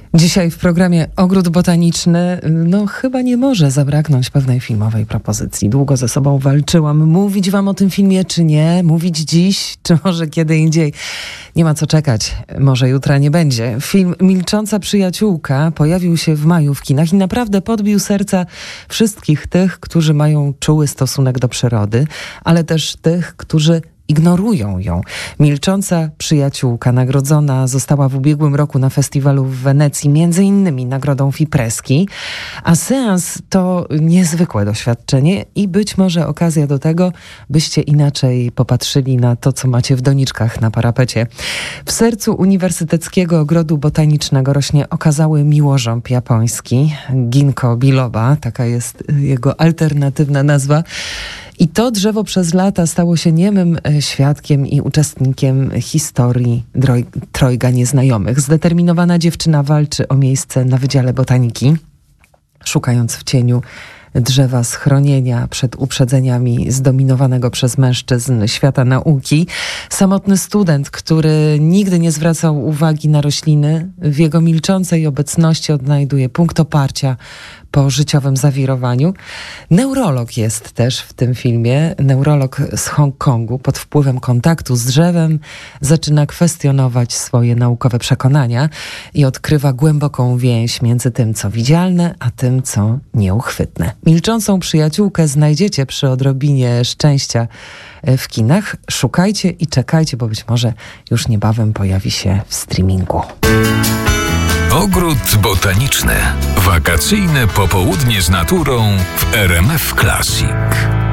Dzisiaj w programie Ogród Botaniczny, chyba nie może zabraknąć pewnej filmowej propozycji. Długo ze sobą walczyłam, mówić wam o tym filmie czy nie, mówić dziś, czy może kiedy indziej. Nie ma co czekać, może jutra nie będzie. Film Milcząca przyjaciółka pojawił się w maju w kinach i naprawdę podbił serca wszystkich tych, którzy mają czuły stosunek do przyrody, ale też tych, którzy ignorują ją. Milcząca przyjaciółka nagrodzona została w ubiegłym roku na festiwalu w Wenecji, między innymi nagrodą Fipreschi, a seans to niezwykłe doświadczenie i być może okazja do tego, byście inaczej popatrzyli na to, co macie w doniczkach na parapecie. W sercu Uniwersyteckiego Ogrodu Botanicznego rośnie okazały miłożąb japoński, Ginkgo biloba, taka jest jego alternatywna nazwa. I to drzewo przez lata stało się niemym świadkiem i uczestnikiem historii trojga nieznajomych. Zdeterminowana dziewczyna walczy o miejsce na Wydziale Botaniki, szukając w cieniu drzewa schronienia przed uprzedzeniami zdominowanego przez mężczyzn świata nauki. Samotny student, który nigdy nie zwracał uwagi na rośliny, w jego milczącej obecności odnajduje punkt oparcia po życiowym zawirowaniu. Neurolog jest też w tym filmie. Neurolog z Hongkongu pod wpływem kontaktu z drzewem zaczyna kwestionować swoje naukowe przekonania i odkrywa głęboką więź między tym, co widzialne, a tym, co nieuchwytne. Milczącą przyjaciółkę znajdziecie przy odrobinie szczęścia w kinach. Szukajcie i czekajcie, bo być może już niebawem pojawi się w streamingu. Ogród Botaniczny. Wakacyjne popołudnie z naturą w RMF Classic.